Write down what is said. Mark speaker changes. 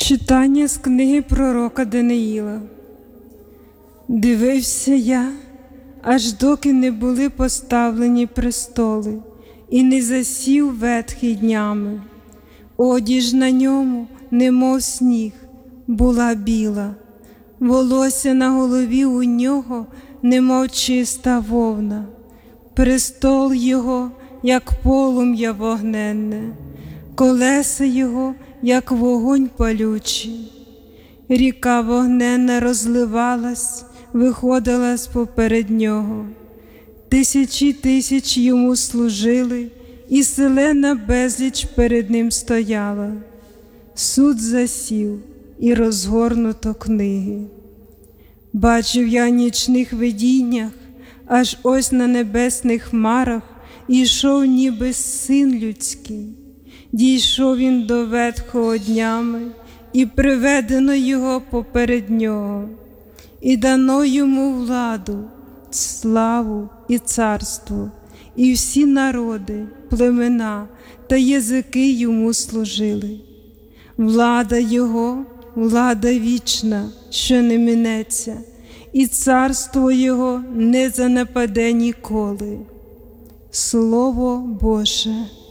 Speaker 1: Читання з книги пророка Даниїла. Дивився я, аж доки не були поставлені престоли, і не засів ветхий днями. Одіж на ньому, немов сніг, була біла, волосся на голові у нього, немов чиста вовна. Престол його, як полум'я вогненне, колеса його, як вогонь палючий. Ріка вогненна розливалась, виходила з-поперед нього. Тисячі тисяч йому служили, і селена безліч перед ним стояла. Суд засів, і розгорнуто книги. Бачив я в нічних видіннях, аж ось на небесних хмарах ішов ніби син людський. Дійшов він до ветхого днями, і приведено його поперед нього, і дано йому владу, славу і царство, і всі народи, племена та язики йому служили. Влада його, влада вічна, що не минеться, і царство його не занепаде ніколи. Слово Боже.